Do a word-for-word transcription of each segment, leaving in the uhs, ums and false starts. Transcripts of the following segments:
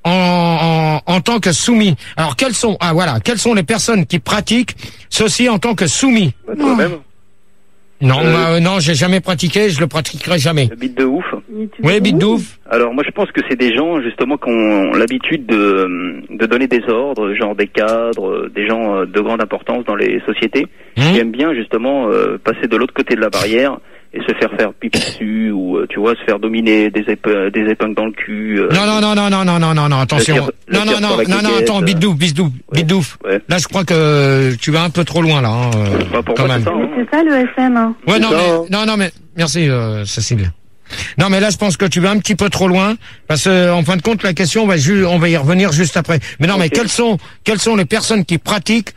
en, en, en tant que soumis. Alors, quelles sont, ah voilà, quelles sont les personnes qui pratiquent ceci en tant que soumis? Bah, toi-même. Non, Euh, bah, euh, non, j'ai jamais pratiqué, je le pratiquerai jamais. Le bite de ouf. Oui, bite de ouf. Alors moi je pense que c'est des gens justement qui ont l'habitude de, de donner des ordres, genre des cadres, des gens de grande importance dans les sociétés, Mmh. qui aiment bien justement euh, passer de l'autre côté de la barrière et se faire faire pipi dessus ou euh, tu vois se faire dominer des, ép- des épingles dans le cul. Euh, Non, non, non, non, non, non, non, non, non, attention. Le tir- le Non, tir non, sur non, la non, non, coquette, attends, euh, bite douf, bite douf, bite douf. Ouais. Là, je crois que tu vas un peu trop loin, là, hein, euh, Bah, pour quand moi même. c'est ça. Mais Hein. c'est ça le S M. Hein. Ouais, C'est non, ça, mais, hein. non, non, mais, merci, euh, Cécile. Non, mais là, je pense que tu vas un petit peu trop loin, parce que, en fin de compte, la question, on va, ju- on va y revenir juste après. Mais non, mais Ok. quelles sont, quelles sont les personnes qui pratiquent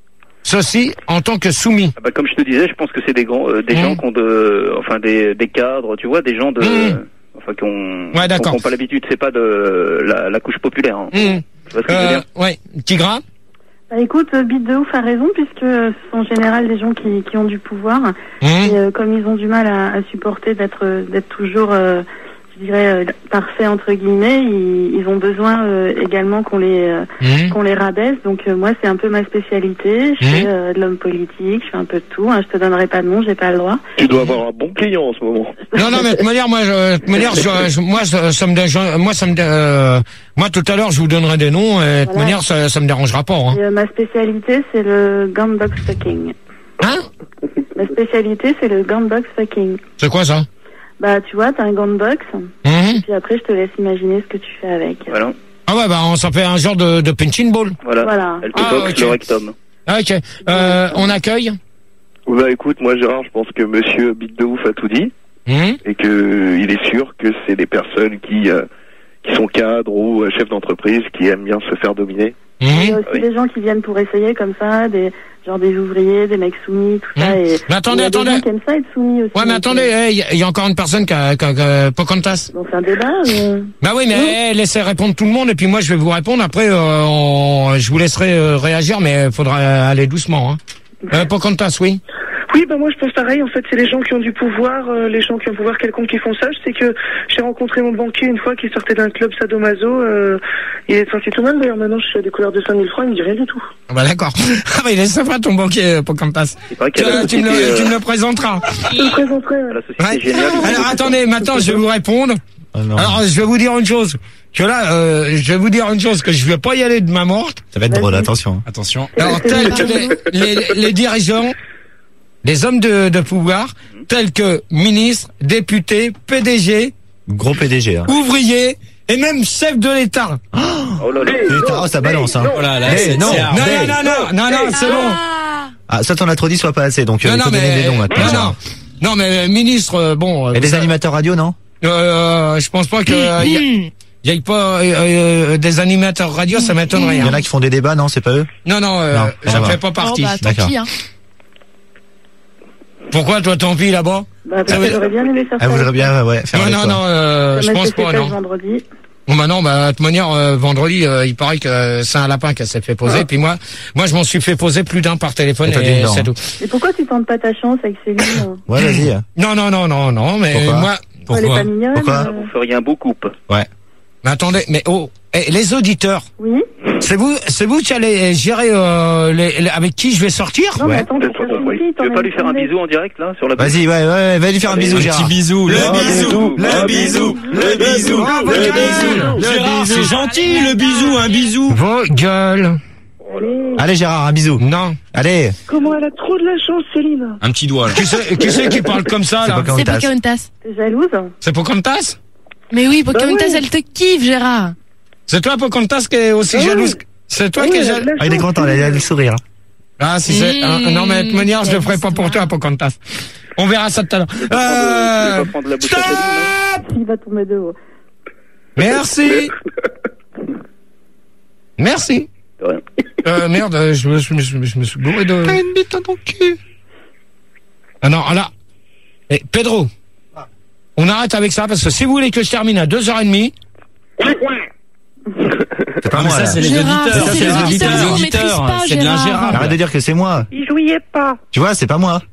ceci en tant que soumis? Ah bah, comme je te disais, je pense que c'est des grands, euh, des Mmh. gens qui ont de, enfin des, des cadres, tu vois, des gens de, Mmh. enfin qui ont, Ouais, d'accord. qui ont pas l'habitude, c'est pas de la, la couche populaire. Hein. Mmh. Tu vois ce que je veux Euh, dire? ouais, Tigra? Bah, écoute, euh, Bite de ouf a raison, puisque euh, ce sont en général des gens qui, qui ont du pouvoir. Mmh. Et euh, comme ils ont du mal à, à supporter d'être euh, d'être toujours, euh, je dirais, euh, parfaits entre guillemets, ils, ils ont besoin euh, également qu'on les euh, Mmh. qu'on les rabaisse. Donc euh, moi, c'est un peu ma spécialité. Je Mhm. fais euh, de l'homme politique, je fais un peu de tout. Hein. Je te donnerai pas de nom, j'ai pas le droit. Tu dois avoir un bon client en ce moment. Non, non, mais de toute manière, moi, je, de toute manière, je, je- moi, ça, ça me, dé- je- moi, ça me, dé- euh, moi, tout à l'heure, je vous donnerai des noms, et de toute Voilà. manière, ça, ça me dérangera pas, hein. Et, euh, ma spécialité, c'est le gunbox fucking. Hein? Ma spécialité, c'est le gunbox fucking. C'est quoi ça? Bah, tu vois, t'as un gunbox, Mhm. puis après, je te laisse imaginer ce que tu fais avec. Voilà, Ah ouais, bah, on s'en fait un genre de, de punching ball. voilà. Voilà. Elle te Ah, boxe ok. le rectum. Ah, ok. Euh, on accueille? Bah écoute, moi Gérard, je pense que monsieur Bite de Ouf a tout dit Mhm. et que euh, il est sûr que c'est des personnes qui euh, qui sont cadres ou euh, chefs d'entreprise qui aiment bien se faire dominer. Il y a Mhm. aussi Oui. des gens qui viennent pour essayer comme ça, des genre des ouvriers, des mecs soumis, tout ça. Mmh. Et Mais attendez, il y a attendez. des gens qui aiment ça être soumis aussi. Ouais, mais donc, attendez, euh, il y, y a encore une personne qui a, qui a, qui a Pocahontas. Donc c'est un débat. euh. Bah oui, mais eh, laissez répondre tout le monde, et puis moi, je vais vous répondre. Après, euh, on- je vous laisserai euh, réagir, mais il faudra aller doucement, hein. Euh, Pocahontas, oui. Oui, bah moi je pense pareil. En fait, c'est les gens qui ont du pouvoir, euh, les gens qui ont un pouvoir quelconque qui font ça. Je sais que j'ai rencontré mon banquier une fois qui sortait d'un club sadomaso. Euh, il est sorti tout mal d'ailleurs. Maintenant, je suis à des couleurs de cinq mille francs. Il me dit rien du tout. Ah bah d'accord. Ah bah il est sympa ton banquier, euh, Pocahontas. C'est vrai Tu, qu'il y a la tu me société, le, tu euh, me le présenteras. Je me présenterai. la société Ouais. géniale. Alors attendez, maintenant je vais vous répondre. Oh non. Alors je vais vous dire une chose. Que là, euh, je vais vous dire une chose, que je vais pas y aller de ma morte. Ça va être drôle, attention. Attention. Alors tels que les, les, les dirigeants, les hommes de, de pouvoir, tels que ministres, députés, P D G, Gros P D G, hein. ouvriers et même chefs de l'État. Oh là là. Putain, oh, ça balance, hein. Oh là là, Eh, c'est non. c'est Non, hard. non, non, non, non, non, c'est bon. Ah, soit on a trop dit, soit pas assez, donc, euh, Non, il non, faut donner mais, des noms maintenant. non, Gérard. non, non, mais ministre, euh, bon. euh, Et des ça- animateurs radio, non? Euh, je pense pas que euh, y, a- y ait pas euh, euh, des animateurs radio, ça m'étonnerait. Il y Hein. en a qui font des débats, non? C'est pas eux? Non, non, euh, Non, ça ça ne va. fait pas partie. Oh, bah, tant D'accord. pis, hein. Pourquoi toi tant pis là-bas? Bah, parce que j'aurais bien aimé faire Ah, ça. vous voudrez bien, ouais, faire Non, avec non, toi. non, euh, Ça je m'a pense été fait pas, ça non. vendredi. Bon, bah non, bah de toute manière, euh, vendredi, euh, il paraît que c'est un lapin qui s'est fait poser. Ah. Puis moi, moi, je m'en suis fait poser plus d'un par téléphone Et toi, et dis-le, c'est hein. tout. Et pourquoi tu tentes pas ta chance avec Céline? Ouais, vas-y. Non, non, non, non, non, mais Pourquoi moi, Elle est pourquoi? pas mignonne. Pourquoi euh, Vous feriez un beau couple. Ouais. Mais attendez, mais oh, eh, les auditeurs, Oui. c'est vous, c'est vous qui allez gérer euh, les, les- avec qui je vais sortir? Non, mais Ouais. attends, Peut-être tu pas compris. fille, Tu veux t'en pas as lui faire un une bisou en direct là sur la bouche? Vas-y, ouais, ouais, va lui faire un bisou, Un Gérard. petit bisou. Le Le bisou, Le bisou. Le bisou. Ah, vos Le gueules. bisou. Le Gérard, bisou. c'est gentil, le bisou, un bisou. Vos gueules. Allez. Allez, Gérard, un bisou. Non. Allez. Comment elle a trop de la chance, Céline. Un petit doigt, là. Qui c'est, qui c'est qui parle comme ça, C'est là? pas C'est Pocahontas. Pocahontas. T'es jalouse? C'est Pocahontas? Mais oui, Pocahontas, Bah oui. elle te kiffe, Gérard. C'est toi, Pocahontas, qui est aussi Ah oui. jalouse? que- C'est toi Ah qui oui, es elle a de jalouse? la Ah, il est chance, content, là, il a le sourire. Ah, si c'est, Mmh. ah, non, mais de toute manière, je le ferai pas pour toi, Pocahontas. On verra ça tout à l'heure. Tu veux pas prendre- tu veux Euh, pas prendre la bouche à Céline, hein stop! Il va tomber de haut. Merci. Merci. De rien. Euh, merde, euh, je me, je me, je me, je me suis bourré de... T'as une bite dans ton cul. Ah non, là. Eh, Pedro. On arrête avec ça, parce que si vous voulez que je termine à deux heures trente, C'est pas Ah, mais moi, ça, là. c'est les Gérard, auditeurs. c'est C'est les les auditeurs, auditeurs. on Les maîtrise auditeurs. pas, C'est de Gérard. l'ingérable. Arrête de dire que c'est moi. Il jouiait pas. Tu vois, c'est pas moi.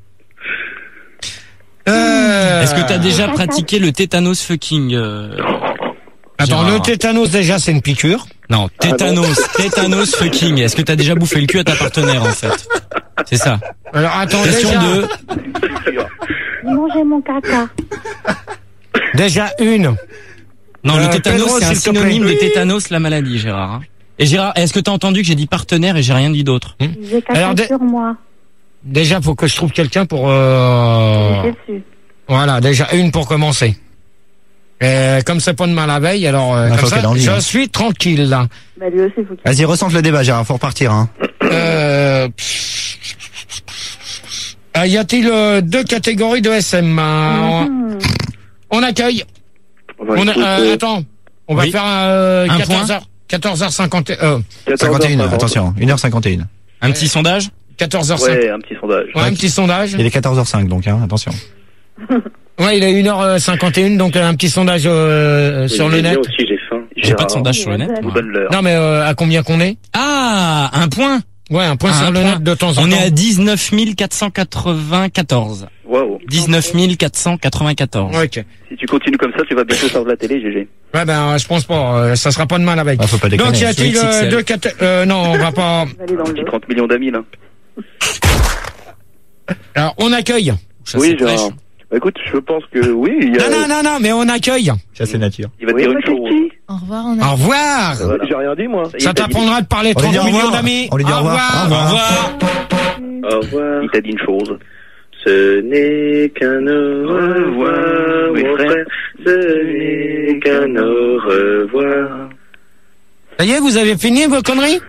euh... Est-ce que t'as déjà pratiqué le tétanos fucking euh... Attends, Gérard. le tétanos déjà c'est une piqûre. Non, tétanos, tétanos fucking. Est-ce que t'as déjà bouffé le cul à ta partenaire en fait? C'est ça. Alors attends, Question déjà, deux. Mangez mon caca. déjà une. Non, Euh, le tétanos, Pedro, c'est un s'il te plaît. synonyme de tétanos, la maladie, Gérard. hein. Et Gérard, est-ce que t'as entendu que j'ai dit partenaire et j'ai rien dit d'autre? J'ai caca Alors, de- sur moi. Déjà, faut que je trouve quelqu'un pour. Euh... J'ai dessus. Voilà, déjà une pour commencer. Et comme c'est pas demain la veille, alors euh, Ah, comme faut ça, qu'elle en vive, je hein. suis tranquille là. Bah lui aussi, faut qu'il. Vas-y, ressente le débat, Gérard, faut repartir, hein. Euh... euh, y a-t-il euh, deux catégories de S M? Euh, Mhm. On accueille. Bah, On a- écoute, euh, euh, attends, on va Oui. faire euh, Un quatorze heures, quatorze heures cinquante, euh, cinquante et une, quatorze heures attention, une heure cinquante et une. Un petit sondage? quatorze heures cinquante. Ouais, un petit sondage. Ouais, un petit sondage. Il est quatorze heures cinq, donc, hein, attention. Ouais, il est une heure cinquante et une, donc un petit sondage euh, sur le net. aussi, j'ai faim. J'ai pas de sondage sur le net. Je vous moi. donne l'heure. Non, mais euh, à combien qu'on est? Ah, un point. Ouais, un point Ah, sur un le point. net de temps en temps. On est à dix-neuf mille quatre cent quatre-vingt-quatorze. Waouh. dix-neuf mille quatre cent quatre-vingt-quatorze. Ok. Si tu continues comme ça, tu vas bientôt faire de la télé, G G. Ouais, ben, je pense pas. euh, ça sera pas demain la veille. Ah, faut pas déconner. Donc, y a-t-il X X euh, L. deux caté... Euh, non, on va pas... Vous allez dans le Petit dos. trente millions d'amis, là. Alors, on accueille. Oui, genre. Bah, écoute, je pense que oui, il y a. Non, non, non, non, mais on accueille. Chasse et nature. Il va te Oui, dire bah, une chose. qui Au revoir, on Au a. revoir. Voilà. J'ai rien dit, moi. Ça y est, Ça il t'a dit- t'apprendra de parler On lui trente dit au millions revoir. d'amis. On lui dit au revoir. Au revoir. Au revoir. Il t'a dit une chose. Ce n'est qu'un au revoir, Oui, mon frère. frère. Ce n'est qu'un au revoir. Ça y est, vous avez fini vos conneries?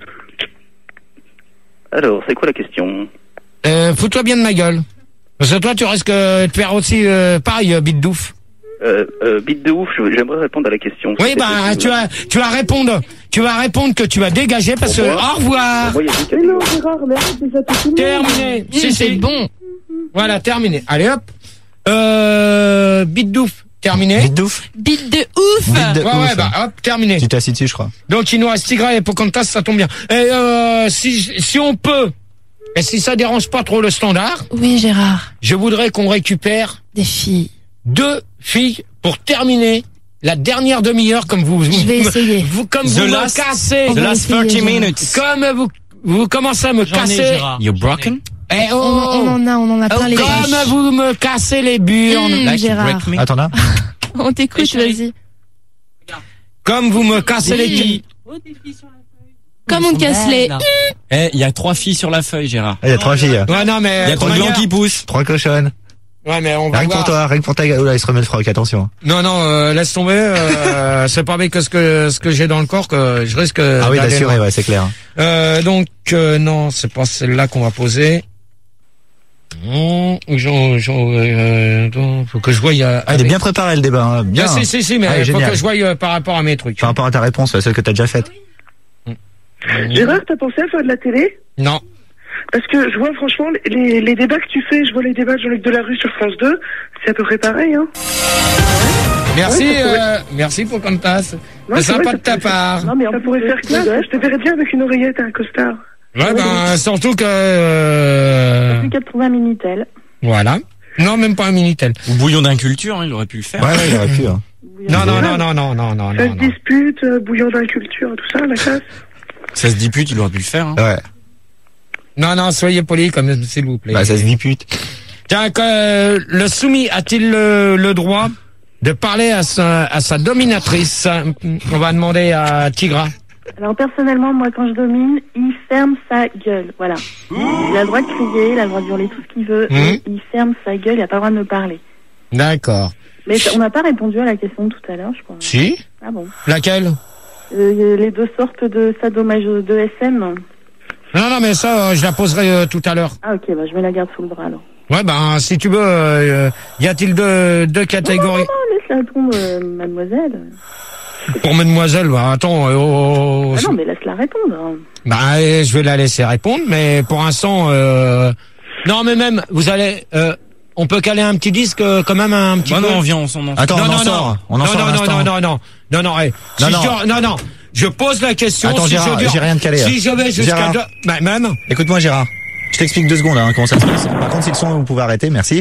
Alors, c'est quoi la question? Euh, fous-toi bien de ma gueule. Parce que toi, tu risques euh, de faire aussi euh, pareil, euh, bite d'ouf. Euh, euh, bite de ouf, je- j'aimerais répondre à la question. Oui, C'est bah, possible. tu vas, tu vas répondre, tu vas répondre que tu vas dégager parce que, Au revoir. au revoir. Moi, il y a deux Mais non, catégories. Gérard, mais arrête déjà tout le monde. Terminé. Mmh, Si, c'est si. bon. Voilà, terminé. Allez, hop. Euh, bite d'ouf. Terminé. Vite douf. Bite de ouf. Vite de Ouais, ouais, ouf. bah, hop, terminé. Tu t'es assis dessus, je crois. Donc, il nous reste Tigra et Pocahontas, ça tombe bien. Et, euh, si, si on peut, et si ça dérange pas trop le standard, Oui, Gérard. je voudrais qu'on récupère Des filles. deux filles pour terminer la dernière demi-heure comme vous, Je vais essayer. vous, comme The vous me last- cassez, On The va last essayer, thirty Gérard. minutes. comme vous, vous commencez à me casser, You're broken? eh, On, oh, on en a, on en a plein les comme vaches. vous me cassez les burnes, Mmh, Like you Gérard. break me? Attends là. On t'écoute, vas-y. comme vous me cassez les Oui. Comme on te casse les... Eh, il y a trois filles sur la feuille, Gérard. Ah, il y a trois filles. Ouais, non, mais, Il y a trois de glands manière- qui poussent. Trois cochonnes. Ouais, mais on va Rien que voir. pour toi, rien que pour ta gueule. Oula, il se remet le froc, attention. Non, non, euh, laisse tomber, euh, c'est pas avec ce que, ce que j'ai dans le corps que je risque Ah oui, d'aller d'assurer, loin. ouais, c'est clair. Euh, donc, euh, non, c'est pas celle-là qu'on va poser. Non, j'en, j'en, euh, attends, faut que je voie. euh, Ah, il est bien préparé le débat, hein. Bien. Ah, si, si, si, mais Ah, faut génial. que je voie euh, par rapport à mes trucs. Par rapport à ta réponse, celle que t'as déjà faite. Gérard, t'as pensé à faire de la télé? Non. Parce que je vois franchement les, les débats que tu fais, je vois les débats de Jean-Luc Delarue sur France deux, c'est à peu près pareil, hein. Merci, Ouais, ça pourrait- euh, merci pour Pocahontas. Non, C'est c'est sympa vrai, de ça ta pourrait- part. Non, mais en Ça plus, pourrait faire tu classe, rigoles. je te verrais bien avec une oreillette et un costard. Ouais, ben, surtout que, euh, Plus qu'à trouver un Minitel. voilà. Non, même pas un Minitel. Ou bouillon d'inculture, hein, il aurait pu le faire. Ouais, ouais, il aurait pu, hein. Non, non, non, non, non, non, non, Ça non, se non. dispute, euh, bouillon d'inculture, tout ça, la classe. Ça se dispute, il aurait pu le faire. Hein. Ouais. Non, non, soyez polis, comme, s'il vous plaît. Bah, ça se dispute. Tiens, que, euh, le soumis a-t-il le, le droit de parler à sa, à sa dominatrice? On va demander à Tigra. Alors personnellement, moi quand je domine, il ferme sa gueule. Voilà. Il a le droit de crier, il a le droit de hurler tout ce qu'il veut, Mmh. mais il ferme sa gueule, il a pas le droit de me parler. D'accord. Mais ça- on n'a pas répondu à la question de tout à l'heure, je crois. Si? Ah bon. Laquelle? Euh, les deux sortes de sadomage de S M. Non, non, mais ça, euh, je la poserai euh, tout à l'heure. Ah ok, bah je mets la garde sous le bras alors. Ouais, ben, si tu veux, euh, y a-t-il deux, deux Non, catégories? non, laisse-la répondre, euh, mademoiselle. Pour mademoiselle, bah, attends, euh, oh, Ah non, mais laisse-la répondre. hein. bah, euh, je vais la laisser répondre, mais pour l'instant, euh, non, mais même, vous allez, euh, on peut caler un petit disque, euh, quand même, un petit Bah peu. non, on vient, on s'en en Attends, non, on en non, sort. non. On en non, sort non, à non, l'instant. non, non, non, non, non, hey. Non, Si non. je- non, non, je pose la question. Attends, si Gérard, je dure- j'ai rien de calé, Si je vais jusqu'à Gérard. deux, bah, même. Écoute-moi, Gérard. Je t'explique deux secondes, hein, comment ça se passe. Par contre, si le son, vous pouvez arrêter, merci.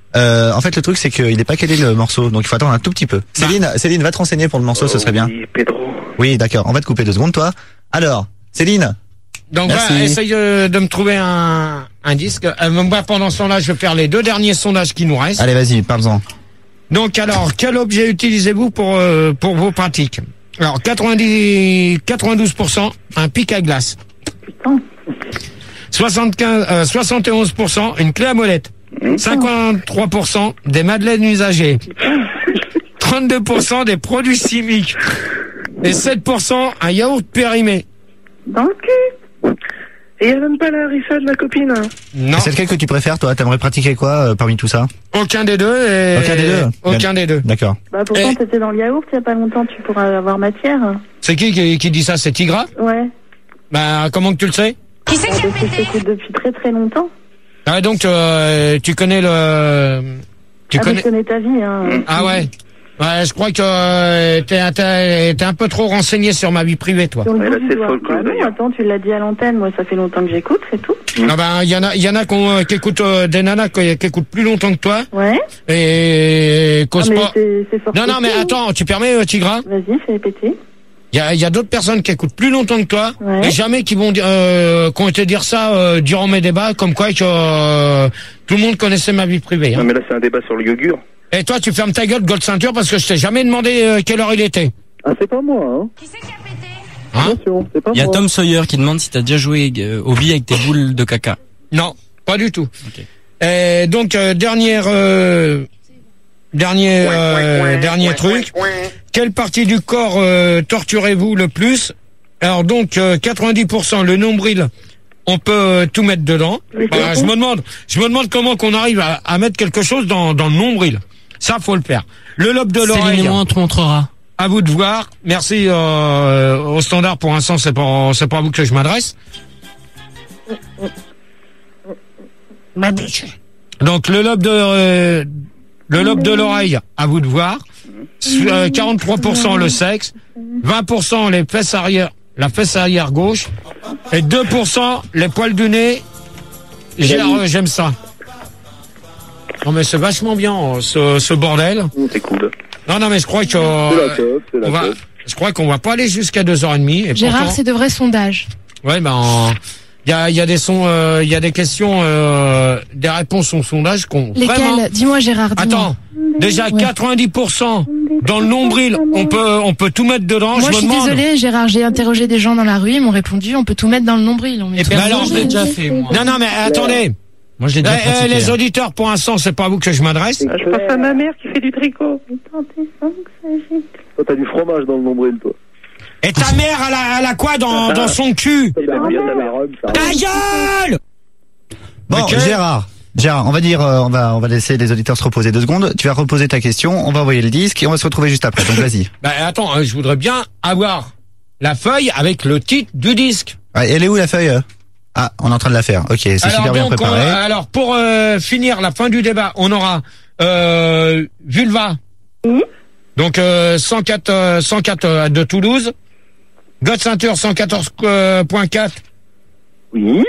Euh, en fait, le truc, c'est qu'il n'est pas calé le morceau, donc il faut attendre un tout petit peu. Céline, Céline, va te renseigner pour le morceau, ce serait bien. Oui, Pedro. Oui, d'accord. On va te couper deux secondes, toi. Alors, Céline. Donc Merci. voilà, essaye de, de me trouver un, un disque. Euh, moi, pendant ce temps-là, je vais faire les deux derniers sondages qui nous restent. Allez, vas-y, parle-en. Donc alors, quel objet utilisez-vous pour euh, pour vos pratiques? Alors quatre-vingt-dix, quatre-vingt-douze pour cent un pic à glace. Putain. soixante-quinze, euh, soixante et onze pour cent une clé à molette. cinquante-trois pour cent des madeleines usagées. trente-deux pour cent des produits chimiques. Et sept pour cent un yaourt périmé. Dans le cul. Et il n'y a même pas la harissa de ma copine. hein. Non, C'est lequel que tu préfères, toi? T'aimerais pratiquer quoi euh, parmi tout ça? aucun des deux. Et... Aucun des deux Aucun des deux. D'accord. Bah pourtant Eh. t'étais dans le yaourt il y a pas longtemps, tu pourras avoir matière. C'est qui, qui qui dit ça? C'est Tigra? Ouais. Bah comment que tu le sais? Bah, parce que je t'écoute depuis très très longtemps. Ah donc euh, tu connais le... Tu ah, connais... mais je connais ta vie. Hein. Ah ouais. Ouais, je crois que euh, t'es t'es t'es un peu trop renseigné sur ma vie privée, toi. Sur le Ouais, bout là, du c'est doigt. folklore, Bah non, d'ailleurs. attends, tu l'as dit à l'antenne, moi ça fait longtemps que j'écoute, c'est tout. Ah ben, il y en a, il y en a qu'on, euh, qui écoutent euh, des nanas qui, qui écoutent plus longtemps que toi Ouais. et Ah, causent mais pas. c'est c'est fort Non, non, mais possible. attends, tu permets, euh, Tigra? Vas-y, fais péter. Il y a, il y a d'autres personnes qui écoutent plus longtemps que toi Ouais. et jamais qui vont dire, euh, qui ont été dire ça euh, durant mes débats, comme quoi que euh, tout le monde connaissait ma vie privée. Non, Hein. mais là, c'est un débat sur le yogur. Et toi, tu fermes ta gueule, Gold Ceinture, parce que je t'ai jamais demandé euh, quelle heure il était. Ah, c'est pas moi, hein. Qui c'est qui a pété? Hein? Attention, c'est pas Il y a moi. Tom Sawyer qui demande si t'as déjà joué euh, au billes avec tes boules de caca. Non, pas du tout. Ok. Et donc euh, dernière euh, dernier euh, dernier truc. Quelle partie du corps euh, torturez-vous le plus? Alors donc euh, quatre-vingt-dix pour cent le nombril. On peut euh, tout mettre dedans. Bah, je me demande, je me demande comment qu'on arrive à, à mettre quelque chose dans dans le nombril. Ça faut le faire. Le lobe de Céline l'oreille. et moi, on te montrera. À vous de voir. Merci euh, au standard. Pour l'instant, c'est pas c'est pas à vous que je m'adresse. Ma biche. Donc le lobe de euh, le lobe de l'oreille, à vous de voir. Euh, quarante-trois pour cent le sexe, vingt pour cent les fesses arrière, la fesse arrière gauche, et deux pour cent les poils du nez. J'ai- euh, J'aime ça. Non mais c'est vachement bien euh, ce, ce bordel. C'est cool. Non non mais je crois que C'est la euh, top, c'est la on va, top. je crois qu'on va pas aller jusqu'à deux heures et demie. Et Gérard, pourtant- c'est de vrais sondages. Ouais, ben, en- il y a, il y a des sons, euh, il y a des questions, euh, des réponses au sondage qu'on Lesquels? vraiment. Dis-moi, Gérard, dis-moi. Attends, déjà Ouais. quatre-vingt-dix pour cent dans le nombril, on peut, on peut tout mettre dedans. Moi, je je me suis demande. désolée, Gérard, j'ai interrogé des gens dans la rue, ils m'ont répondu, on peut tout mettre dans le nombril. On met Et tout ben dans le alors, nombril. je l'ai déjà fait, moi. Non, non, mais attendez. Moi, je l'ai Eh, déjà eh, pratiqué. les hein. auditeurs, pour l'instant, c'est pas à vous que je m'adresse. Ah, je pense à ma mère qui fait du tricot. Toi, t'as du fromage dans le nombril, toi. Et ta mère, elle a, elle a quoi dans, dans son cul? Il a bien de la rhum, ça. Ta gueule! Bon, Ok. Gérard. Gérard, on va dire, euh, on va, on va laisser les auditeurs se reposer deux secondes. Tu vas reposer ta question, on va envoyer le disque et on va se retrouver juste après. Donc vas-y. Ben, attends, euh, je voudrais bien avoir la feuille avec le titre du disque. Ouais, elle est où la feuille euh Ah, on est en train de la faire. Ok, c'est Alors, super bien donc, préparé. on- alors pour euh, finir la fin du débat, on aura euh, Vulva. Donc euh, cent quatre, euh, cent quatre euh, de Toulouse. God Ceinture cent quatorze point quatre. Oui.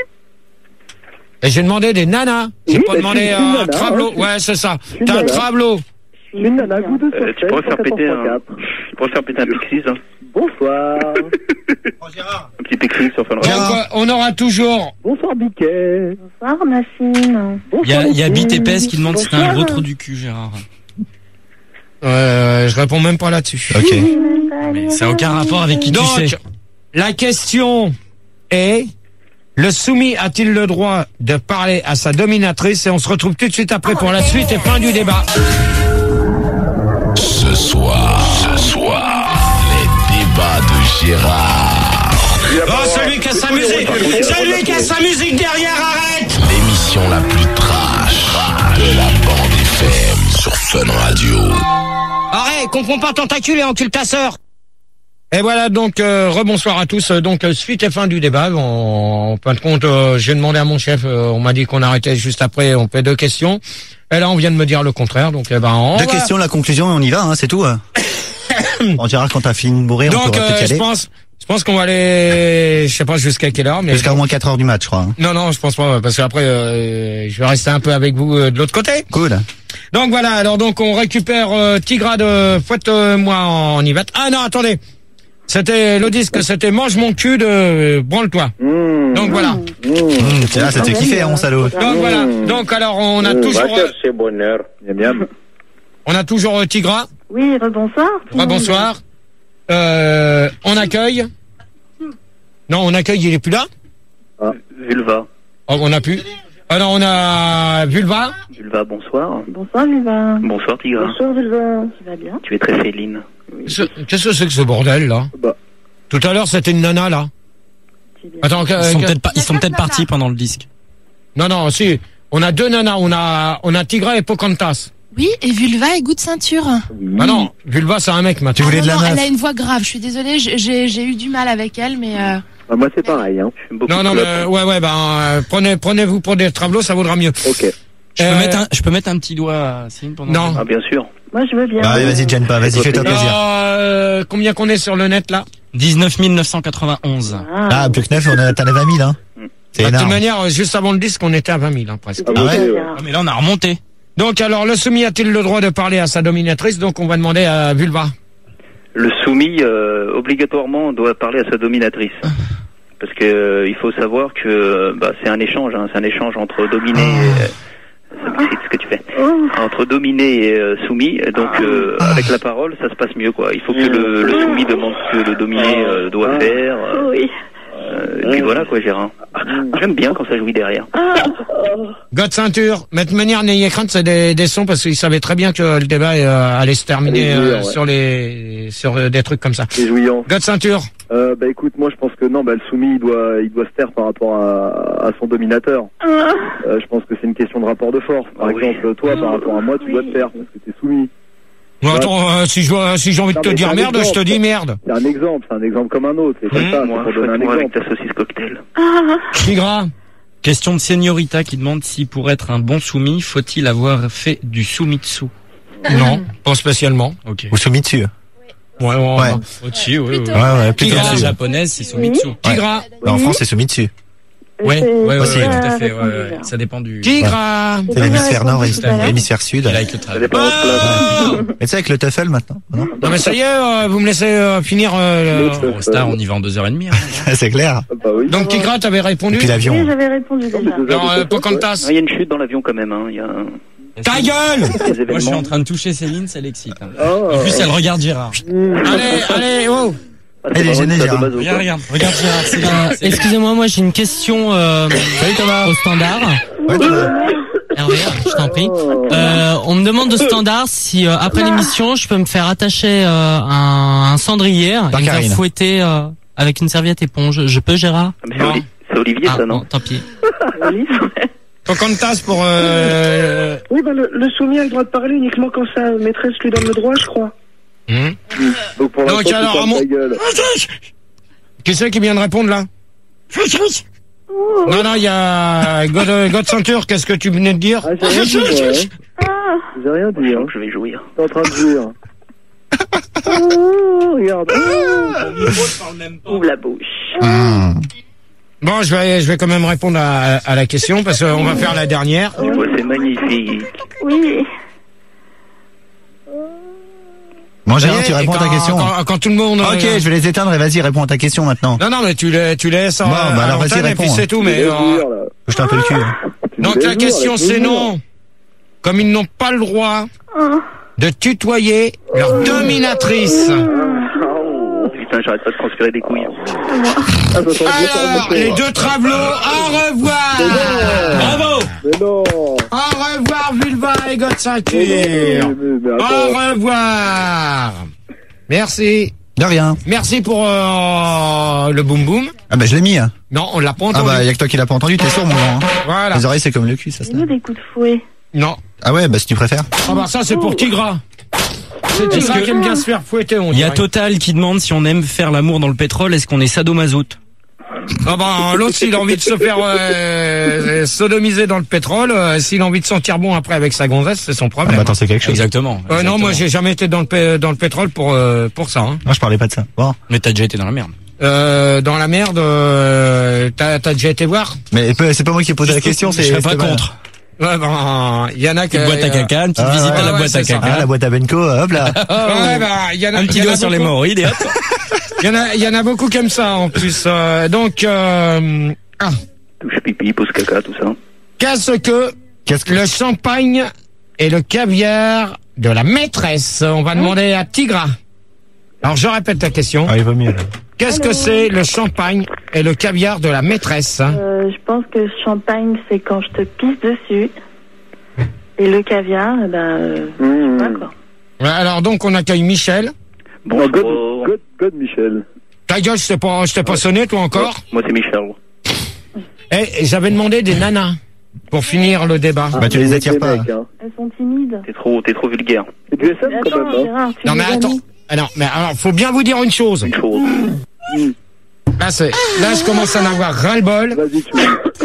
Et j'ai demandé des nanas. J'ai Oui, pas bah, demandé je suis euh, une un nana, travelot. hein, je- Ouais, c'est ça. une T'as un nana. travelot. Une nana, goût de Euh, tu pourrais faire péter un, tu pourrais faire péter un Pixies, hein. Bonsoir. Un petit Pixies sur Fun Donc, Radio. euh, on aura toujours. Bonsoir, Biquet. Bonsoir, ma fine. Il y a, il y a Bonsoir, Bit et Lucie. Pez qui demande si t'as un Bonsoir. gros trou du cul, Gérard. Euh, je réponds même pas là-dessus. Ok. Mais ça n'a aucun rapport avec qui tu Donc, sais. la question est, le soumis a-t-il le droit de parler à sa dominatrice? Et on se retrouve tout de suite après pour la suite et fin du débat. Ce soir, ce soir, les débats de Gérard. Oh, celui qui a sa musique, celui qui a sa musique derrière, arrête! L'émission la plus trash de la bande F M sur Fun Radio. Arrête, comprends pas tentacule et encule ta sœur! Et voilà donc euh, rebonsoir à tous. Donc euh, suite et fin du débat. En, en fin de compte, euh, j'ai demandé à mon chef. euh, on m'a dit qu'on arrêtait juste après. On fait deux questions. Et là, on vient de me dire le contraire. Donc, eh ben, on Deux va- questions, la conclusion, on y va, hein, c'est tout. hein. Bon, Gérard, quand t'as fini de mourir, on Donc, pourra euh, peut-être y je aller. pense, Je pense qu'on va aller, je sais pas jusqu'à quelle heure, mais jusqu'à au moins quatre heures du match, je crois. Hein. Non, non, je pense pas, parce qu'après, euh, je vais rester un peu avec vous euh, de l'autre côté. Cool. Donc voilà, alors donc on récupère euh, Tigra de Fouette-moi en Yvette. Ah non, attendez. C'était le disque, c'était Mange mon cul de euh, Branle-toi. Mmh. Donc voilà. Mmh. C'est là, ça te kiffé, hein, mon salaud. Donc voilà. Donc alors on a mmh. toujours. Euh, c'est bonheur. Bien. On a toujours euh, Tigra. Oui, rebonsoir. Rebonsoir. Euh, on accueille. Non, on accueille, il est plus là. Ah. Vulva. Oh, on a plus. Alors on a Vulva. Vulva, bonsoir. Bonsoir Vulva. Bonsoir Tigra. Bonsoir Vulva. Tu vas bien? Tu es très féline. Ce, qu'est-ce que c'est que ce bordel là? Bah. Tout à l'heure c'était une nana là. Attends, ils sont peut-être pas, ils sont peut-être partis pendant le disque. Non non, si. On a deux nanas, on a on a Tigra et Pocahontas. Oui, et Vulva et goût de ceinture. Ah non, Vulva c'est un mec, maintenant. Tu voulais ah, de la non, meuf. Elle a une voix grave, je suis désolée, j'ai j'ai eu du mal avec elle, mais... Euh... Ah, moi c'est pareil. Hein. Non, non, mais, euh, ouais, ouais, ben, euh, prenez, prenez-vous pour des travelots, ça vaudra mieux. Ok. Je, euh, peux mettre un, je peux mettre un petit doigt à Céline pendant... Non. Ah, bien sûr. Moi je veux bien. Allez, vas-y, gêne pas, vas-y, fais-toi plaisir. Euh, combien qu'on est sur le net là? dix-neuf mille neuf cent quatre-vingt-onze. Ah, ah plus que neuf, on a, t'en as vingt mille, hein. C'est bah, énorme. De toute manière, juste avant le disque, on était à vingt mille, hein, presque. Ah ouais. Ah, mais là on a remonté. Donc alors, le soumis a-t-il le droit de parler à sa dominatrice? Donc on va demander à Vulva. Le soumis, euh, obligatoirement, doit parler à sa dominatrice. Parce que euh, il faut savoir que bah, c'est un échange, hein, c'est un échange entre dominé et... Euh, c'est ce que tu fais. Entre dominé et euh, soumis, donc euh, avec la parole, ça se passe mieux, quoi. Il faut que le, le soumis demande ce que le dominé euh, doit faire. Euh, oui. Euh, et puis voilà quoi, Gérard. J'aime bien quand ça jouit derrière. God ceinture. Mais de manière, n'ayez crainte, c'est des, des sons parce qu'ils savaient très bien que le débat euh, allait se terminer euh, ouais. sur les sur euh, des trucs comme ça. C'est jouillant. God ceinture. Euh, bah écoute, moi je pense que non, bah le soumis il doit il doit se taire par rapport à, à son dominateur. Euh, je pense que c'est une question de rapport de force. Par ah, exemple, oui. toi par rapport à moi, tu oui. dois te taire parce que t'es soumis. Bon, attends, euh, si je si j'ai envie non, de te dire merde, exemple, je te dis merde. C'est un exemple, c'est un exemple comme un autre. C'est comme mmh, ça, moi, pour donner un moi exemple. Avec ta saucisse cocktail. Tigra. Question de Señorita qui demande si pour être un bon soumis, faut-il avoir fait du soumitsu? Non, pas spécialement. Ok. Ou soumitsu. Ouais, ouais, ouais. Au-dessus, oui, oui. Ouais, ouais, plutôt. La japonaise, c'est soumitsu. Ouais. Tigra. Bah, en France, c'est soumitsu. Ouais, ouais, ouais, aussi, ouais, tout à fait, ouais, ouais. Ça dépend du... Tigra. Ouais. C'est l'hémisphère nord et l'hémisphère sud. Et là, avec le travail. Mais tu sais, avec le TOEFL maintenant, non? Non, mais ça y est, euh, vous me laissez euh, finir, euh, le... Au Star, on y va en deux heures et demie. Hein. C'est clair. Bah oui. Donc, Tigra, t'avais répondu? Et puis l'avion. Oui, j'avais répondu déjà. Alors, euh, Pocahontas. Il y a une chute dans l'avion quand même, hein. Il y a un... Ta gueule! Moi, je suis en train de toucher Céline, ça l'excite. Hein. Oh. En plus, elle regarde Gérard. Allez, allez, oh! Elle est gênée, Gérard. Regarde, regarde, regarde Gérard. C'est un... Excusez-moi, moi j'ai une question euh, Salut, Thomas. au standard. Ouais, Thomas. Hervé, je t'en prie. Euh, on me demande au standard si euh, après l'émission, je peux me faire attacher euh, un, un cendrier Par et me Karine. faire fouetter euh, avec une serviette éponge. Je peux, Gérard? Ah, mais c'est, Oli- c'est Olivier, ah, ça, non? non, tant pis. Pocahontas pour... Euh... Oui, bah, le, le soumis a le droit de parler uniquement quand sa maîtresse lui donne le droit, je crois. Mmh. Donc pour Donc alors, à mon... Qui c'est qui vient de répondre là? Non, non, il y a God, God Ceinture, qu'est-ce que tu venais de dire? Ah, j'ai rien dit, moi, hein. J'ai rien dit, hein. Je vais jouir. T'es en train de jouir. Oh, regarde. Oh. Ouvre la bouche. Mmh. Bon, je vais, je vais quand même répondre à, à la question parce qu'on va faire la dernière. Tu vois, c'est magnifique. Oui. Bon, Gérard, tu réponds à ta question. Quand, quand tout le monde... Ok, euh... je vais les éteindre et vas-y, réponds à ta question maintenant. Non, non, mais tu les, tu laisses en, bon, bah alors vas-y, et réponds. puis c'est tout, mais... Euh... Je un peu le cul. Hein. Donc la question c'est non. Comme ils n'ont pas le droit de tutoyer leur dominatrice. Putain, j'arrête pas de transpirer des couilles. Alors, les deux travelots, au revoir. Bravo. Mais non. Au revoir, Vulva et God Ceinture. Au revoir. Merci. De rien. Merci pour euh, le boum boum. Ah bah je l'ai mis. Hein. Non, on l'a pas Ah entendu. bah y a que toi qui l'as pas entendu, t'es sourd mon grand. Hein. Voilà. Les oreilles c'est comme le cul, ça se nous des coups de fouet. Non. Ah ouais, bah si tu préfères. Ah bah ça c'est pour Tigra. C'est Tigra que... qui aime bien se faire fouetter. Il y a Total qui demande si on aime faire l'amour dans le pétrole, est-ce qu'on est sadomasoute? Ah bah l'autre s'il a envie de se faire euh, sodomiser dans le pétrole, euh, s'il a envie de sentir bon après avec sa gonzesse, c'est son problème. Ah bah attends, c'est quelque chose. Exactement. Euh, exactement. non, moi j'ai jamais été dans le, p- dans le pétrole pour euh, pour ça. Hein. Non, je parlais pas de ça. Bon. Mais t'as déjà été dans la merde. euh, dans la merde, euh, t'as, t'as déjà été voir? Mais c'est pas moi qui ai posé la question, c'est... Je serais pas Esteban. contre. Ouais, ben, il y en a qui... Une boîte à caca, une petite Ah, visite ouais, à la ouais, boîte c'est à ça. caca. Ah, la boîte à Benko, hop là. Ouais, ben, il y en a, Un petit il y en a doigt sur les beaucoup. hémorroïdes et hop. Il y en a, il y en a beaucoup comme ça, en plus. Euh, donc, euh, ah. Touche pipi, pose caca, tout ça. Qu'est-ce que, Qu'est-ce que... le champagne et le caviar de la maîtresse? On va demander à Tigra. Alors, je répète la question. Ah, il va mieux, là. Qu'est-ce que c'est le champagne et le caviar de la maîtresse? Euh, je pense que le champagne, c'est quand je te pisse dessus. Et le caviar, eh ben, euh, je sais pas quoi. Ouais, alors, donc, on accueille Michel. Bon, God, Bonjour. God, God, Michel. Ta gueule, je t'ai pas, je t'ai pas sonné, toi, encore? Moi, c'est Michel. Eh, j'avais demandé des nanas pour finir le débat. Bah, tu les attires pas. Mecs, hein. Elles sont timides. T'es trop, t'es trop vulgaire. C'est du S M quand Attends, même, hein. Gérard, tu Non, mais les as attends. mis. Ah non, mais alors, faut bien vous dire une chose. Une chose. Là, c'est, là, je commence à en avoir ras-le-bol. Vas-y, tu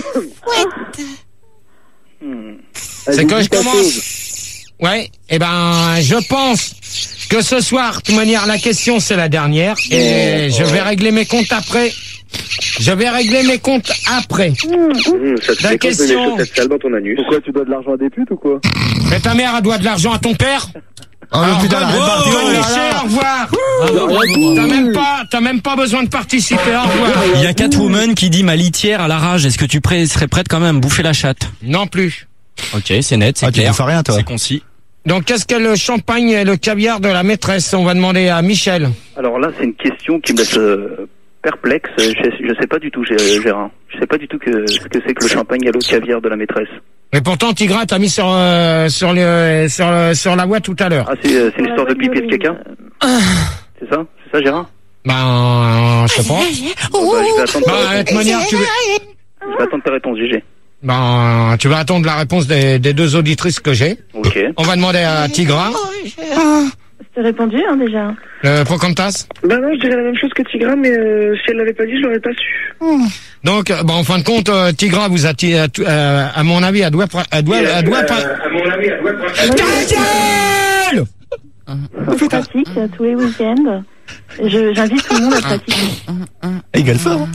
C'est que je commence. Ouais, eh ben, je pense que ce soir, de toute manière, la question, c'est la dernière. Et je vais régler mes comptes après. Je vais régler mes comptes après. Mmh, ça te La fait question- compter les chaussettes sales dans ton anus. Pourquoi tu dois de l'argent à des putes ou quoi? Mais ta mère, elle doit de l'argent à ton père? Oh, Alors, putain, bonne- la répartie, bonne oh là léchée, là. au revoir. Bravo, bravo, T'as bravo. même pas, t'as même pas besoin de participer, au revoir. Il y a Catwoman qui dit ma litière à la rage. Est-ce que tu pré- serais prête quand même à me bouffer la chatte? Non plus. Ok, c'est net, c'est Ah, tu clair. bouffes rien, toi. C'est concis. Donc, qu'est-ce qu'est le champagne et le caviar de la maîtresse? On va demander à Michel. Alors là, c'est une question qui me laisse euh, perplexe. Je, je sais pas du tout, Gé- Gérard. Je sais pas du tout que, ce que c'est que le champagne et le caviar de la maîtresse. Mais pourtant, Tigra t'a mis sur, euh, sur le, sur le, sur la voie tout à l'heure. Ah, c'est, euh, c'est une histoire de pipi et de caca? C'est ça? C'est ça, Gérard? Ben, je sais pas. Bon, bah, je vais attendre ta Ben, de réponse. toute manière, tu veux, Je vais attendre ta réponse, G G. ben, tu vas attendre la réponse des, des deux auditrices que j'ai. Ok. On va demander à Tigra. Je t'ai répondu, hein, déjà. Le Pocahontas. Bah non, je dirais la même chose que Tigra, mais euh, si elle l'avait pas dit, je l'aurais pas su. Donc, euh, bon, en fin de compte, euh, Tigra vous a, ti- euh, tu- euh, à mon avis, elle doit, pra- elle doit, elle doit pas. À mon avis, elle doit Ta gueule! Je pratique euh, tous les week-ends. Je- J'invite tout le monde à pratiquer. Il gueule fort.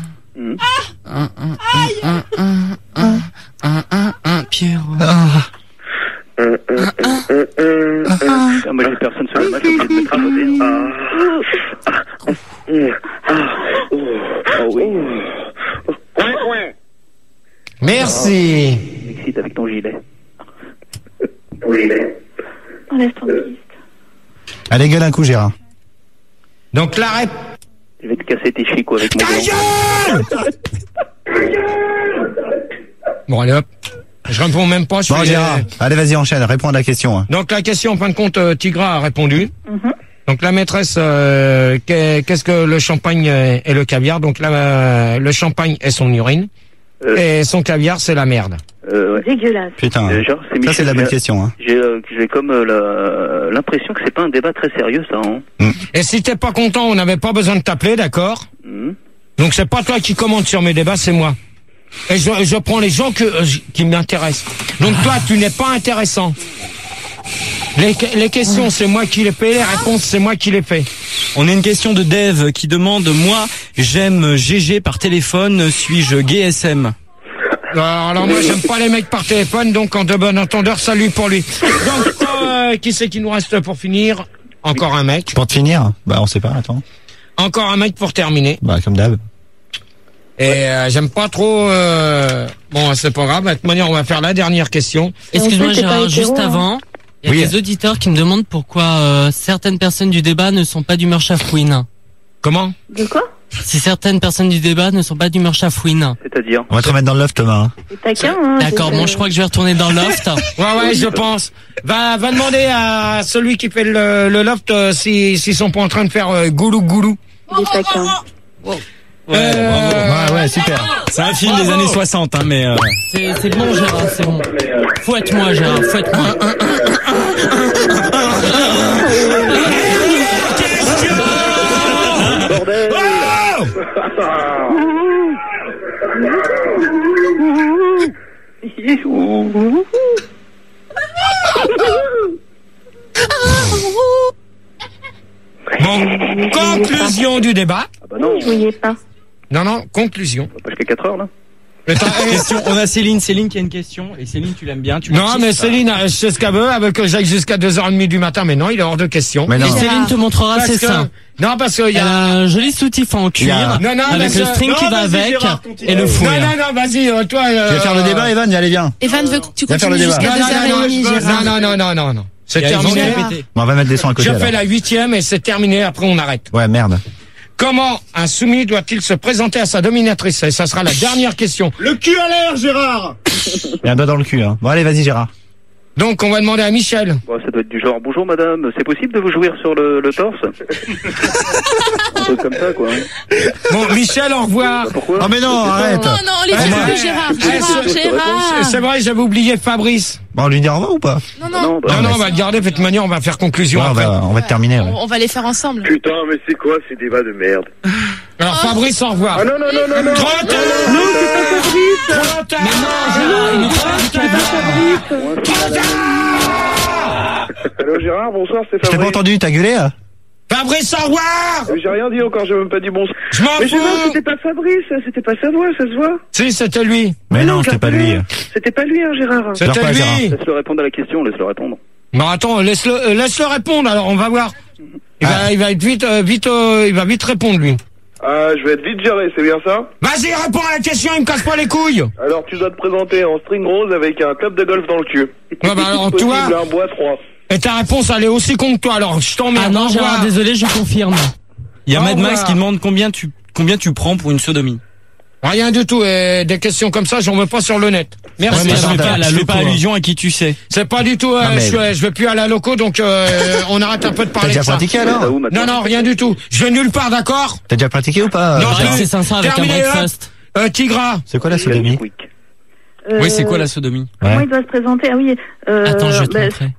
Pierrot. Ah, moi, j'ai personne sur le match, j'ai obligé de mettre à côté. Ah. Ah, oui. Merci. M'excite avec ton gilet. Ton gilet. On laisse tranquille. Allez, gueule un coup, Gérard. Donc, la réponse. Je vais te casser tes chicots avec mon Ta gueule! Bon, allez hop. Je réponds même pas. Je Bon, fais- Gérard, allez, vas-y, enchaîne, réponds à la question. hein. Donc, la question, en fin de compte, euh, Tigra a répondu. Mhm. Donc, la maîtresse, euh, qu'est- qu'est-ce que le champagne et et le caviar? Donc, la, euh, le champagne est son urine. Euh. Et son caviar, c'est la merde. Euh, ouais. Dégueulasse. Putain, Euh, genre, c'est ça Michel c'est de la qui bonne a- question. Hein. J'ai euh, j'ai comme euh, la- l'impression que c'est pas un débat très sérieux, ça. Hein. Et si t'es pas content, on n'avait pas besoin de t'appeler, d'accord? Mhm. Donc, c'est pas toi qui commente sur mes débats, c'est moi. Et je, je prends les gens que, euh, qui m'intéressent. Donc, toi, tu n'es pas intéressant. Les, les questions, c'est moi qui les fais. Les réponses, c'est moi qui les fais. On a une question de Dave qui demande, moi, j'aime G G par téléphone, suis-je gay S M? Alors, alors moi, j'aime pas les mecs par téléphone, donc en de bon entendeur, salut pour lui. Donc, euh, qui c'est qui nous reste pour finir? Encore un mec. Pour te finir, bah on sait pas, attends. Encore un mec pour terminer. Bah comme d'hab. Et euh, j'aime pas trop... Euh... Bon, c'est pas grave. De toute manière, on va faire la dernière question. Excuse-moi, On sait que t'es pas Gérard, hétéro, juste hein. avant, il y a Oui. des auditeurs qui me demandent pourquoi euh, certaines personnes du débat ne sont pas d'humeur chafouine. Comment? De quoi? Si certaines personnes du débat ne sont pas d'humeur chafouine. C'est-à-dire On va te remettre dans le loft, Thomas. hein. C'est taquin, hein. D'accord, c'est- bon, je crois que je vais retourner dans le loft. Ouais, ouais, je pense. Va, va demander à celui qui fait le, le loft euh, si s'ils sont pas en train de faire euh, goulou goulou. Des taquins. Ouais, bravo. Ouais, ouais, super. C'est un film des années soixante, hein, mais... Euh... C'est c'est bon, Gérard, c'est bon. Fouette-moi, Gérard, fouette-moi. Bordel! Bon, conclusion du débat. Bah non. Je voyais pas. Non, non, conclusion. Pas jusqu'à quatre heures, là. Question. On a Céline, Céline qui a une question. Et Céline, tu l'aimes bien. Tu Non, kiffes, mais ça. Céline, je sais ce qu'elle veut, avec que j'aille jusqu'à deux heures trente du matin, mais non, il est hors de question. Mais non. Et Céline te montrera Parce ses que- seins. Non, parce qu'il y Elle a a... un joli soutif en Il y a- cuir, Non, non, avec mais le ça- string Non, qui va vas-y, avec Gérard, continue. et le Non, fouet. non, non, vas-y, euh, toi... Tu veux faire le débat, Evan? Allez, viens. Evan veut que tu Viens faire le continues débat. jusqu'à deux heures trente, Gérard. Non, non, non, non, non. C'est Il y a terminé. Yvan qui a pété. Bon, on va mettre des sons à côté. Je alors. fais la huitième et c'est terminé, après on arrête. Ouais, merde. Comment un soumis doit-il se présenter à sa dominatrice? Et ça sera la dernière question. Le cul à l'air, Gérard. Il y a un doigt dans le cul, hein. Bon, allez, vas-y, Gérard. Donc on va demander à Michel. Bon, ça doit être du genre, bonjour madame, c'est possible de vous jouir sur le, le torse? Un truc comme ça, quoi. hein. Bon, Michel, au revoir. Pourquoi? Oh, mais non, arrête. Non, non, les Ouais, filles, ouais. Gérard, Ouais, Gérard, c'est- Gérard. C'est vrai, j'avais oublié Fabrice. Bon, on lui dit au revoir ou pas? Non, non, Non, bah, Non, non, mais on va le garder, de toute manière, on va faire conclusion Ouais, on après. va, on va terminer, ouais. on, on va les faire ensemble. Putain, mais c'est quoi ces débats de merde? Alors Fabrice, au revoir. Ah non, non, non, non, non. Trop tard. Non, c'est pas Fabrice. Trop tard. Non, c'est pas Fabrice. Trop tard. Allô Gérard, bonsoir, c'est Je t'ai pas Fabrice. entendu, t'as gueulé, là? Fabrice, au revoir. J'ai rien dit encore, j'ai même pas dit bon. Je m'en Mais Gérard, fous. c'était pas Fabrice, c'était pas sa voix, ça se voit. Si, c'était lui. Mais non, c'était pas lui. C'était pas lui, hein, Gérard. Pleure C'était pas, Gérard. lui. Laisse-le répondre à la question, laisse-le répondre. Non, attends, laisse-le, euh, laisse-le répondre, alors on va voir. Il Ah. va, il va être vite, euh, vite, euh, il va vite répondre, lui. Ah, je vais être vite géré, c'est bien ça? Vas-y, réponds à la question, il me casse pas les couilles. Alors tu dois te présenter en string rose avec un club de golf dans le cul. Ouais, bah alors, Si possible, toi- un bois trois. Et ta réponse, elle est aussi con que toi, alors je t'emmerde. Ah non, Au Gérard, revoir. désolé, je confirme. Il y a Au Mad Max revoir. qui demande combien tu, combien tu prends pour une sodomie. Rien du tout, et des questions comme ça, j'en veux pas sur le net. Merci. Ouais, mais je attends, fais pas, attends, je je fais fais pas quoi allusion à qui tu sais. C'est pas du tout, euh, Non, mais- je, je vais plus aller à la loco, donc euh, on arrête un peu de T'as parler déjà de ça. pratiqué, Là alors? où, maintenant Non, non, rien du tout. Je vais nulle part, d'accord? T'as déjà pratiqué ou pas? Non, euh, je- Gérard C'est sincère avec un Terminé, breakfast. Euh, Tigra. C'est quoi la sodomie? Quick. Euh, Oui, c'est quoi la sodomie? Comment Ouais. il doit se présenter? Ah oui. Euh, Attends, je vais te bah, montrer.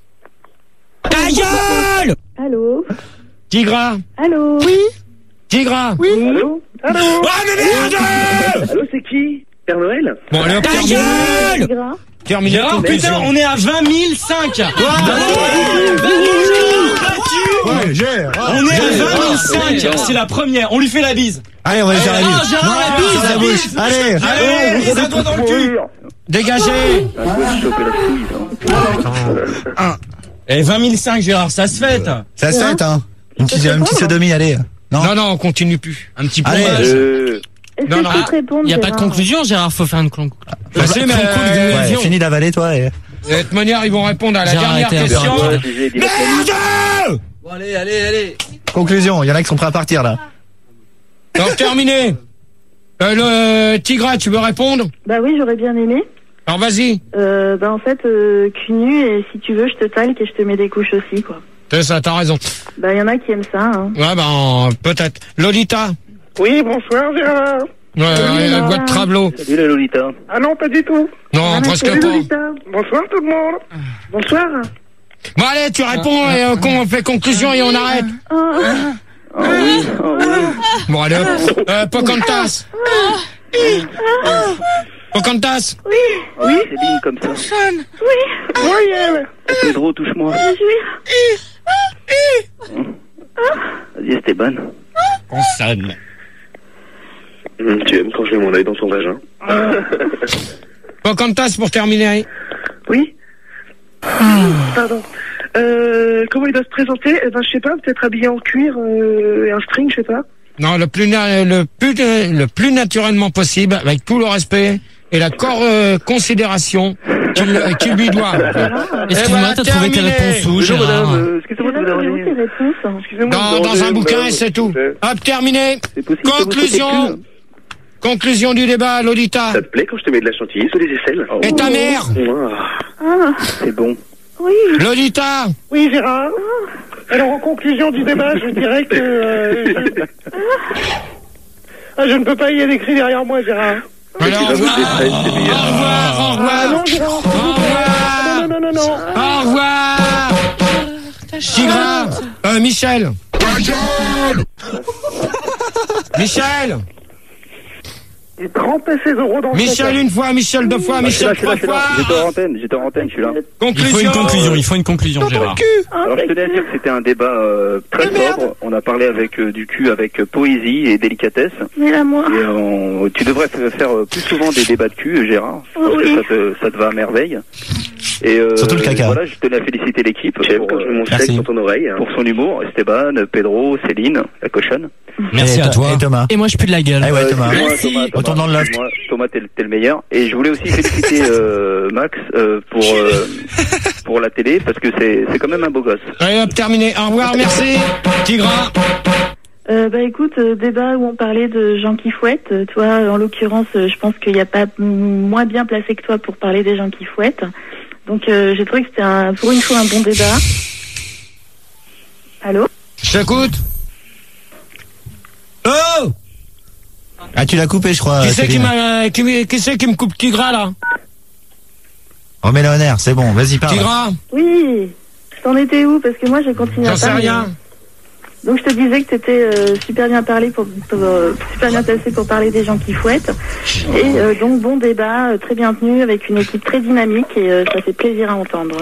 Ta gueule! Allô? Tigra. Allô? Oui. Tigra. Oui. Allô? Allô? Oh, mais merde! Allô, c'est qui? Père Noël? Bon, allez, hop, Ta terminé. gueule! Gras. Terminé, Gérard, conclusion. putain, on est à vingt mille cinq. Ouais, Gérard. On est à vingt mille cinq. C'est la première. On lui fait la bise. Allez, on va lui faire la Ah, bise. Gérard, la bise, Sur la la bouche. bise. Allez. Allez, bise un doigt dans le cul. Dégagez. Ah, je vais choper la couille, ça. Eh, vingt mille cinq, Gérard, ça se fête. Ça se fait, hein. Une petite, une petite sodomie, allez. Non? Non, non, on continue plus. Un petit Allez. pompage. Euh, Est-ce Non, que non, je peux ah, te répondre? Il y a pas de Gérard conclusion, Gérard, faut faire une conclusion. Bah, si, mais, euh, Ouais, fini d'avaler, toi, et... de toute manière, ils vont répondre à la Gérard dernière était un peu question. rapide. ouais, j'ai dit la famille. Merde! Bon, allez, allez, allez. Conclusion, il y en a qui sont prêts à partir, là. Donc, terminé. Euh, le Tigra, tu veux répondre? Bah oui, j'aurais bien aimé. Alors, vas-y. Euh, bah en fait, euh, cul nu, et si tu veux, je te talque et je te mets des couches aussi, quoi. C'est ça, t'as raison. Bah il y en a qui aiment ça, hein. Ouais, ben, peut-être. Lolita. Oui, bonsoir, Gérard. Ouais, ouais, la boîte Trablo. Salut la Lolita. Ah non, pas du tout. Non, Ah, mais presque salut, pas. Lolita. Bonsoir, tout le monde. Bonsoir. Bon, allez, tu réponds et euh, qu'on fait conclusion et on arrête. Oh, Ah oui, ah oui. Bon, allez, hop. Euh, Pocantas. Pocantas. oui, Ah, oui, c'est digne comme ça. oui, Voyelle. Pedro, touche-moi. je Vas-y, Esteban. Consonne. Hum, tu aimes quand je mets mon œil dans ton vagin? Pocantas pour terminer. Oui. Pardon. Euh, comment il doit se présenter? Eh ben, je sais pas, peut-être habillé en cuir euh, et un string, je sais pas. Non, le plus, na- le plus, le plus naturellement possible, avec tout le respect et la cor- euh, considération qu'il qu'il lui doit. Excuse-moi, ben, t'as trouvé tes terminé. réponses où, Bonjour Gérard? madame, euh, excusez-moi de vous Gérard, déranger. tes réponses. Excusez-moi. Dans, de dans un demander, bouquin madame, et c'est s'il vous tout. plaît. Hop, terminé. C'est possible de vous Conclusion. sauter le cul. Conclusion du débat, Lolita. Ça te plaît quand je te mets de la chantilly sous les aisselles? Et ta mère. Ah, C'est bon. oui. Lolita. Oui, Gérard. Alors, en conclusion du débat, je dirais que... euh, je... Ah, je ne peux pas y aller écrit derrière moi, Gérard. Alors, au revoir. c'est Au revoir, au Ah revoir. non, Gérard. Au revoir. Non, non, non, non, non. Au revoir. Tigra. Euh, Michel. Michel. Il trempait ses euros dans le Michel caca. une fois, Michel deux fois, Je suis là, Michel je suis là, trois je suis là. fois. J'étais en antenne, j'étais en antenne, je suis là. Il faut Conclusion. une conclusion, il faut une conclusion, Gérard. Alors je tenais à dire que c'était un débat euh, très sobre. On a parlé avec euh, du cul, avec euh, poésie et délicatesse. Mais là, moi. Et on- tu devrais f- faire euh, plus souvent des débats de cul, Gérard. Je pense Oui. que ça te, ça te va à merveille. Et euh, Surtout le caca. Voilà, je tenais à féliciter l'équipe Chef, pour, quand je mets euh, mon Merci. steak sur ton oreille. hein. pour son humour. Esteban, Pedro, Céline, la cochonne. Merci Et à to- toi. Et Thomas. Et moi, je pue de la gueule. Ah ouais, Euh, Thomas. excuse-moi, Merci. Thomas, Thomas, Retourne dans le loft. excuse-moi, Thomas, t'es le, t'es le meilleur. Et je voulais aussi féliciter euh, Max euh, pour euh, pour la télé parce que c'est c'est quand même un beau gosse. Allez hop, terminé. Au revoir, merci. Tigra. Euh, bah écoute, euh, débat où on parlait de gens qui fouettent. Euh, toi, en l'occurrence, euh, je pense qu'il n'y a pas m- moins bien placé que toi pour parler des gens qui fouettent. Donc euh, j'ai trouvé que c'était un, pour une fois un bon débat. Allô? Je t'écoute. Oh! Ah, tu l'as coupé, je crois. Qui c'est qui Céline. m'a, qui, me- qui c'est qui me coupe Tigra, là? Remets-le en air, c'est bon, vas-y, parle. Tigra? Oui. T'en étais où? Parce que moi j'ai continué à J'en sais parler. rien. Donc je te disais que t'étais euh, super bien parlé pour, pour, euh, super bien placé pour parler des gens qui fouettent. Et euh, donc bon débat, euh, très bien tenu, avec une équipe très dynamique et euh, ça fait plaisir à entendre.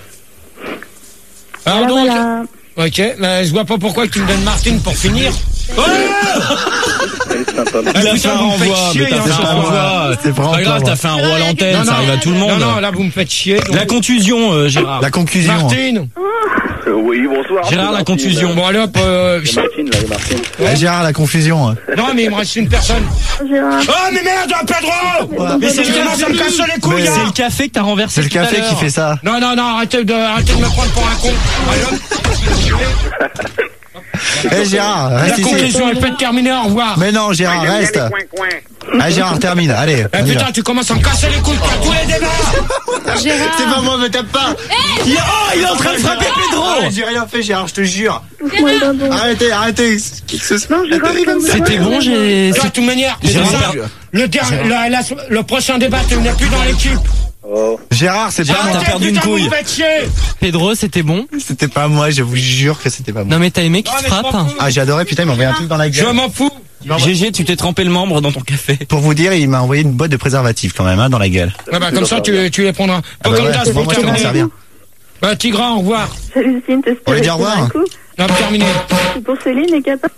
Alors Voilà, donc, voilà. ok, bah, je vois pas pourquoi tu me donnes Martine pour finir. Oh Elle est sympa. Ah, Il a putain, fait un vous me faites renvoi, chier, mais t'as hein, fait ce un soir. renvoi. C'est pas Pas grave, encore. t'as fait un roi à l'antenne, Non, ça non, arrive à tout le monde. Non, non, là vous me faites chier. donc- La contusion, euh, Gérard. La conclusion. Martine. Euh, oui, bonsoir. Gérard, la Martine. contusion. Bon allez hop. Euh... Il y a Martine, là, il y a Martine. Ouais, Gérard, la confusion. Non mais il me reste une personne. Gérard. Oh mais merde, Pedro. Ouais. Mais c'est je commence à me casser les couilles. Mais- C'est hein. le café que t'as renversé C'est le tout à café qui l'heure. fait ça. Non non non, arrêtez de arrêtez de me prendre pour un con. Allez, hop. Eh Gérard, La reste ici. conclusion est faite, terminée, au revoir. Mais non, Gérard, reste. Ah, Gérard, termine. Allez. Eh on y va. putain, tu commences à me casser les couilles pour tous les débats. Gérard. C'est pas moi, me tape pas. Il- Oh, il est en train de frapper Pedro. Ah, j'ai rien fait, Gérard, je te jure. Touche-moi le dindon. Arrêtez, arrêtez. Qui que ce soit. Non, Gérard, calme-toi. C'était bon, j'ai... De toute manière, Gérard, c'est ça. le, dernier- la- la- le prochain débat, tu n'es plus dans l'équipe. Oh. Gérard, c'est pas Gérard, moi. t'as perdu une Putain, vous couille. me faites chier. Pedro, c'était bon. C'était pas moi, je vous jure que c'était pas moi. Non mais t'as aimé qui Non, te mais je frappe? m'en fous. Ah, j'ai adoré, putain, il m'a envoyé un truc dans la Je gueule. m'en fous. G G, tu t'es trempé le membre dans ton café. Pour vous dire, il m'a envoyé une boîte de préservatifs quand même, hein, dans la gueule. Ouais, bah, comme ça, tu, tu les prendras. Ah bah Comme ouais, ça, c'est c'est pour moi, je m'en terminé. servir. Bah, Tigra, au revoir. Salut Céline, t'espères On lui dit au rester revoir. un coup. Non, terminé. C'est pour Céline et Kappa.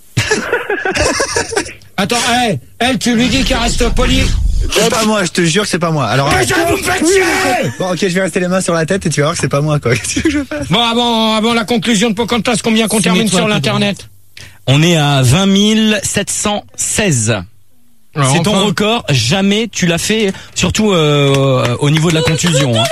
Attends, hey, elle, tu lui dis qu'elle reste polie. C'est pas moi, je te jure que c'est pas moi. Alors, Putain, vous me faites chier. bon, ok, je vais rester les mains sur la tête et tu vas voir que c'est pas moi, quoi. Qu'est-ce que tu veux que je fasse? Bon, avant, avant la conclusion de Pocahontas, combien qu'on termine Signe-toi, sur Pedro. l'internet? On est à vingt mille sept cent seize. Alors, C'est ton enfin. record, jamais tu l'as fait, surtout euh, au niveau de la contusion. Hein.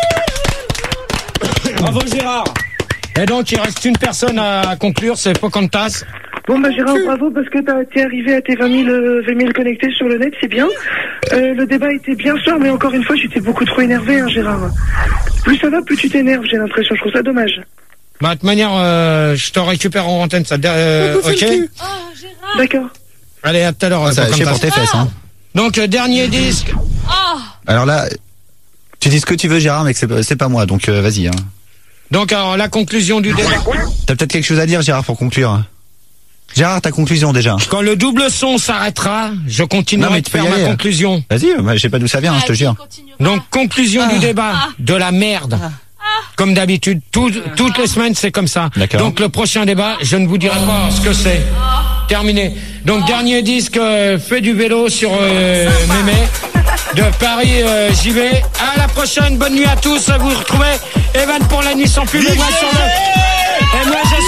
Bravo Gérard. Et donc, il reste une personne à conclure, c'est Pocahontas. Bon bah Gérard, bravo parce que t'as t'es arrivé à tes vingt mille, euh, vingt mille connectés sur le net, c'est bien. Euh, le débat était bien sûr, mais encore une fois, tu t'es beaucoup trop énervé, hein, Gérard. Plus ça va, plus tu t'énerves, j'ai l'impression. Je trouve ça dommage. Bah, de toute manière, euh, je te récupère en antenne, ça, euh, ok? D'accord. Allez, à tout à l'heure, Ça, je sais Pocahontas. pour tes fesses, hein. Donc, euh, dernier disque. Alors là, tu dis ce que tu veux, Gérard, mais que c'est c'est pas moi, donc euh, vas-y. Hein. Donc, alors, la conclusion du débat. T'as peut-être quelque chose à dire, Gérard, pour conclure. Gérard, ta conclusion déjà. Quand le double son s'arrêtera, je Non, continuerai mais de tu peux faire y ma aller. conclusion. Vas-y, euh, moi, je sais pas d'où ça vient, hein, je te jure. Donc, conclusion Ah. du débat. De la merde. Comme d'habitude, tout- toutes les semaines, c'est comme ça. D'accord. Donc, le prochain débat, je ne vous dirai pas ce que c'est. Terminé. Donc, dernier disque, euh, fait du vélo sur euh, Mémé. De Paris, euh, j'y vais. À la prochaine, bonne nuit à tous. Vous retrouvez Evan pour la nuit sans pub. Et moi, sur le... Et moi, j'ai